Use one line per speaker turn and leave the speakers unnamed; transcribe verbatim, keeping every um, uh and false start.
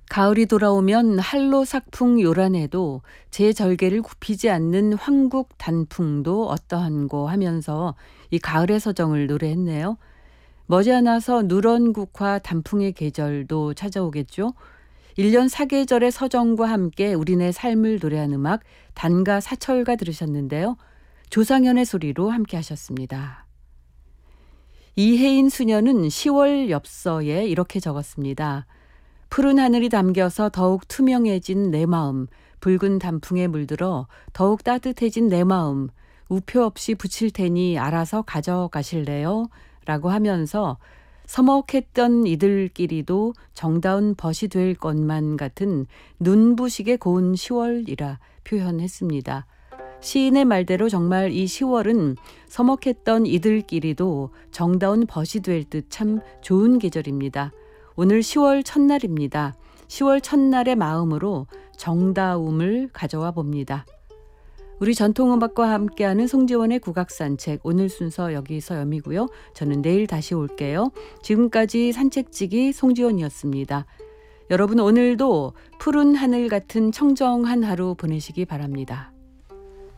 가을이 돌아오면 한로삭풍 요란해도 제 절개를 굽히지 않는 황국 단풍도 어떠한고 하면서 이 가을의 서정을 노래했네요. 머지않아서 누런국화 단풍의 계절도 찾아오겠죠. 일 년 사계절의 서정과 함께 우리네 삶을 노래한 음악 단가 사철가 들으셨는데요. 조상현의 소리로 함께 하셨습니다. 이혜인 수녀는 시월 엽서에 이렇게 적었습니다. 푸른 하늘이 담겨서 더욱 투명해진 내 마음, 붉은 단풍에 물들어 더욱 따뜻해진 내 마음, 우표 없이 붙일 테니 알아서 가져가실래요? 라고 하면서 서먹했던 이들끼리도 정다운 벗이 될 것만 같은 눈부시게 고운 시월이라 표현했습니다. 시인의 말대로 정말 이 시월은 서먹했던 이들끼리도 정다운 벗이 될 듯 참 좋은 계절입니다. 오늘 시월 첫날입니다. 시월 첫날의 마음으로 정다움을 가져와 봅니다. 우리 전통음악과 함께하는 송지원의 국악산책, 오늘 순서 여기서 여미고요. 저는 내일 다시 올게요. 지금까지 산책지기 송지원이었습니다. 여러분 오늘도 푸른 하늘 같은 청정한 하루 보내시기 바랍니다.